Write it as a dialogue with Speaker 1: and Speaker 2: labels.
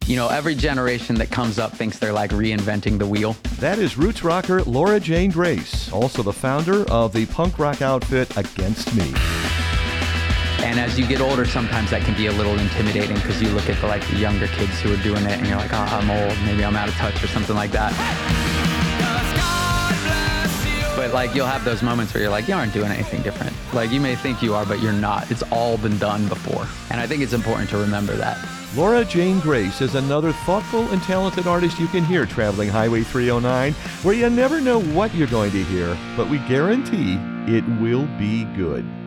Speaker 1: Every generation that comes up thinks they're like reinventing the wheel.
Speaker 2: That is roots rocker Laura Jane Grace, also the founder of the punk rock outfit Against Me.
Speaker 1: And as you get older, sometimes that can be a little intimidating because you look at the younger kids who are doing it and you're like, oh, I'm old, maybe I'm out of touch or something like that. But you'll have those moments where you're like, you aren't doing anything different. You may think you are, but you're not. It's all been done before. And I think it's important to remember that.
Speaker 2: Laura Jane Grace is another thoughtful and talented artist you can hear traveling Highway 309, where you never know what you're going to hear, but we guarantee it will be good.